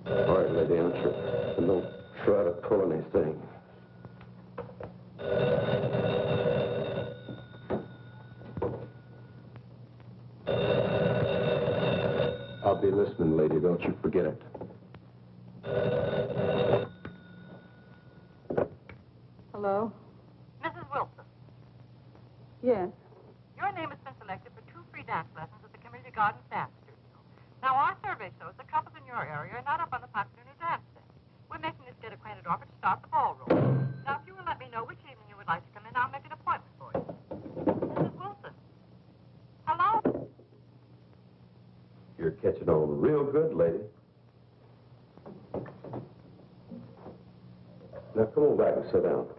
All right, lady, answer. And don't try to pull anything. I'll be listening, lady. Don't you forget it. Hello? Mrs. Wilson, Yes. your name has been selected for 2 free dance lessons at the Community Garden Dance Studio. Now, our survey shows that couples in your area are not up on the popular new dance thing. We're making this get acquainted offer to start the ballroom. Now, if you will let me know which evening you would like to come in, I'll make an appointment for you. Mrs. Wilson. Hello? You're catching on real good, lady. Now, come on back and sit down.